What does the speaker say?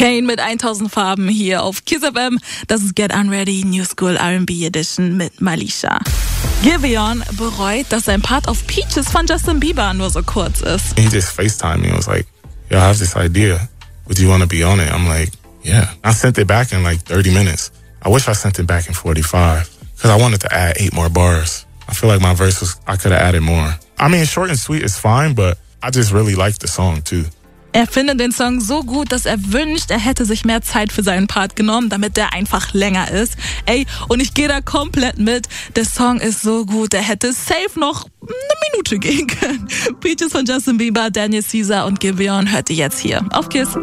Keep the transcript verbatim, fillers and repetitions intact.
Kane mit tausend Farben hier auf Kiss F M. Das ist Get Unready New School R and B Edition mit Malisha. Giveon bereut, dass sein Part auf Peaches von Justin Bieber nur so kurz ist. He just FaceTimed me and was like, yo, I have this idea. Would you want to be on it? I'm like, yeah. I sent it back in like thirty minutes. I wish I sent it back in forty-five because I wanted to add eight more bars. I feel like my verse was, I could have added more. I mean, short and sweet is fine, but I just really like the song too. Er findet den Song so gut, dass er wünscht, er hätte sich mehr Zeit für seinen Part genommen, damit der einfach länger ist. Ey, und ich gehe da komplett mit. Der Song ist so gut, der hätte safe noch eine Minute gehen können. Peaches von Justin Bieber, Daniel Caesar und Giveon hört ihr jetzt hier auf Kiss.